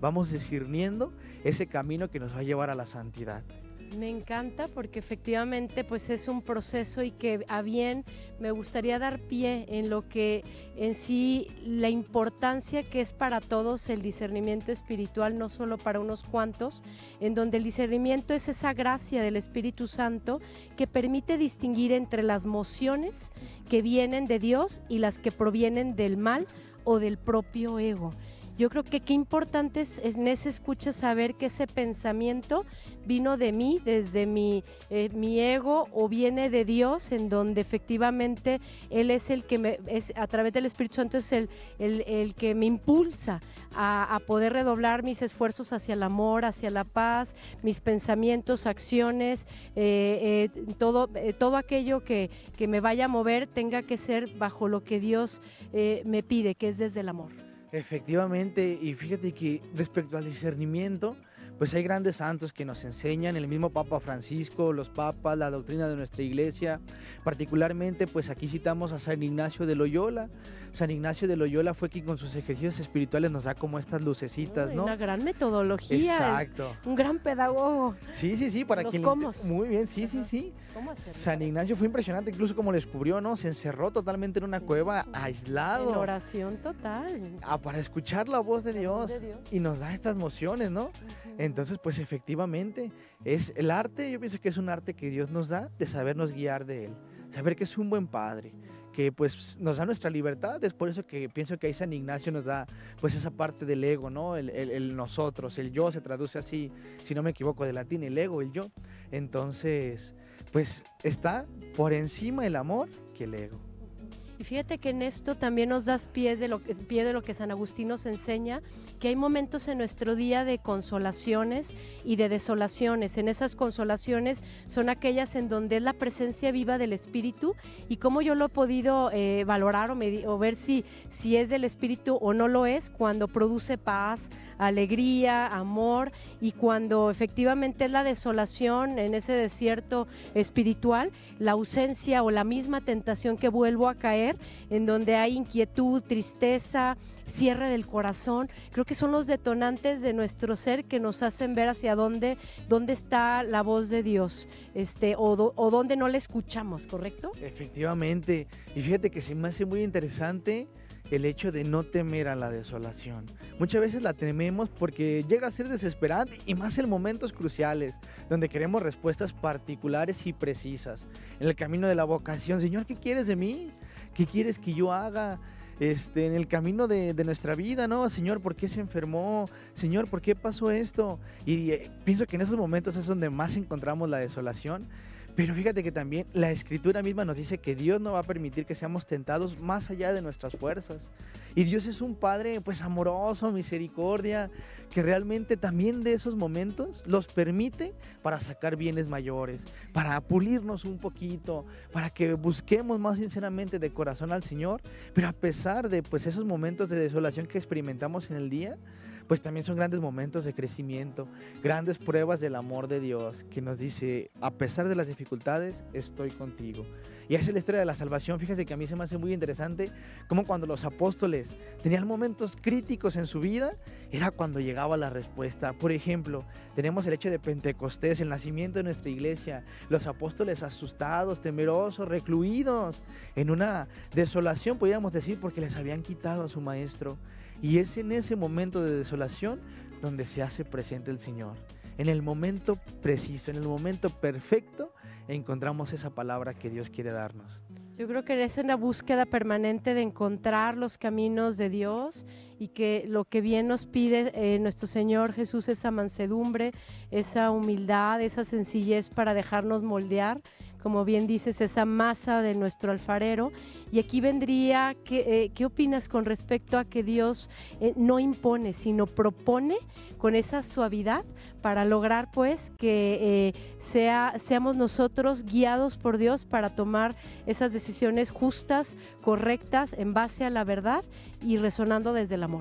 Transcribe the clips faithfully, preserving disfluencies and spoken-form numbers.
vamos discerniendo ese camino que nos va a llevar a la santidad. Me encanta porque efectivamente pues es un proceso y que a bien me gustaría dar pie en lo que en sí la importancia que es para todos el discernimiento espiritual, no solo para unos cuantos, en donde el discernimiento es esa gracia del Espíritu Santo que permite distinguir entre las mociones que vienen de Dios y las que provienen del mal o del propio ego. Yo creo que qué importante es, es en esa escucha saber que ese pensamiento vino de mí, desde mi, eh, mi ego, o viene de Dios, en donde efectivamente Él es el que me, es, a través del Espíritu Santo es el, el, el que me impulsa a, a poder redoblar mis esfuerzos hacia el amor, hacia la paz, mis pensamientos, acciones, eh, eh, todo, eh, todo aquello que, que me vaya a mover tenga que ser bajo lo que Dios eh, me pide, que es desde el amor. Efectivamente, y fíjate que respecto al discernimiento, pues hay grandes santos que nos enseñan, el mismo Papa Francisco, los papas, la doctrina de nuestra iglesia. Particularmente, pues aquí citamos a San Ignacio de Loyola. San Ignacio de Loyola fue quien con sus ejercicios espirituales nos da como estas lucecitas, ¿no? Una gran metodología. Exacto. Un gran pedagogo. Sí, sí, sí, para Los quien... cómo. Muy bien, sí, sí, sí. ¿Cómo hacerlo? San Ignacio fue impresionante, incluso como lo descubrió, ¿no? Se encerró totalmente en una cueva, aislado. En oración total. Ah, para escuchar la voz de La Dios, voz de Dios. y nos da estas mociones, ¿no? Uh-huh. Entonces, pues efectivamente, es el arte, yo pienso que es un arte que Dios nos da de sabernos guiar de Él, saber que es un buen Padre, que pues nos da nuestra libertad. Es por eso que pienso que ahí San Ignacio nos da pues esa parte del ego, ¿no? El, el, el nosotros, el yo se traduce así, si no me equivoco, de latín, el ego, el yo. Entonces, pues está por encima el amor que el ego. Y fíjate que en esto también nos das pie de, lo que, pie de lo que San Agustín nos enseña, que hay momentos en nuestro día de consolaciones y de desolaciones. En esas consolaciones son aquellas en donde es la presencia viva del Espíritu, y cómo yo lo he podido eh, valorar o, medir, o ver si, si es del Espíritu o no lo es, cuando produce paz, alegría, amor, y cuando efectivamente es la desolación en ese desierto espiritual, la ausencia o la misma tentación que vuelvo a caer, en donde hay inquietud, tristeza, cierre del corazón. Creo que son los detonantes de nuestro ser que nos hacen ver hacia dónde, dónde está la voz de Dios, este, o, do, o dónde no la escuchamos, ¿correcto? Efectivamente, y fíjate que se me hace muy interesante el hecho de no temer a la desolación. Muchas veces la tememos porque llega a ser desesperante, y más en momentos cruciales, donde queremos respuestas particulares y precisas. En el camino de la vocación, Señor, ¿qué quieres de mí? ¿Qué quieres que yo haga? Este, en el camino de, de nuestra vida, ¿no? Señor, ¿por qué se enfermó? Señor, ¿por qué pasó esto? Y eh, pienso que en esos momentos es donde más encontramos la desolación. Pero fíjate que también la Escritura misma nos dice que Dios no va a permitir que seamos tentados más allá de nuestras fuerzas. Y Dios es un Padre pues amoroso, misericordia, que realmente también de esos momentos los permite para sacar bienes mayores, para pulirnos un poquito, para que busquemos más sinceramente de corazón al Señor. Pero a pesar de pues esos momentos de desolación que experimentamos en el día, pues también son grandes momentos de crecimiento, grandes pruebas del amor de Dios, que nos dice, a pesar de las dificultades, estoy contigo. Y esa es la historia de la salvación. Fíjate que a mí se me hace muy interesante cómo cuando los apóstoles tenían momentos críticos en su vida, era cuando llegaba la respuesta. Por ejemplo, tenemos el hecho de Pentecostés, el nacimiento de nuestra iglesia, los apóstoles asustados, temerosos, recluidos, en una desolación, podríamos decir, porque les habían quitado a su maestro. Y es en ese momento de desolación donde se hace presente el Señor. En el momento preciso, en el momento perfecto, encontramos esa palabra que Dios quiere darnos. Yo creo que es una búsqueda permanente de encontrar los caminos de Dios, y que lo que bien nos pide eh, nuestro Señor Jesús, esa mansedumbre, esa humildad, esa sencillez para dejarnos moldear, como bien dices, esa masa de nuestro alfarero. Y aquí vendría, ¿qué, eh, ¿qué opinas con respecto a que Dios eh, no impone, sino propone con esa suavidad para lograr pues que eh, sea, seamos nosotros guiados por Dios para tomar esas decisiones justas, correctas, en base a la verdad y resonando desde el amor?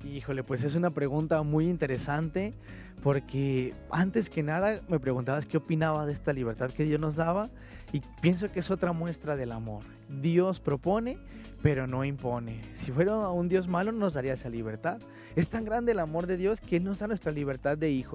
Híjole, pues es una pregunta muy interesante porque antes que nada me preguntabas qué opinaba de esta libertad que Dios nos daba y pienso que es otra muestra del amor. Dios propone, pero no impone. Si fuera un Dios malo, no nos daría esa libertad. Es tan grande el amor de Dios que Él nos da nuestra libertad de hijos.